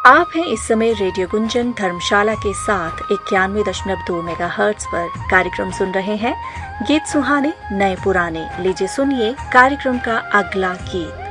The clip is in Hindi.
आप हैं इस समय रेडियो गुंजन धर्मशाला के साथ 91.2 मेगाहर्ट्ज पर कार्यक्रम सुन रहे हैं। गीत सुहाने नए पुराने। लीजिए सुनिए कार्यक्रम का अगला गीत।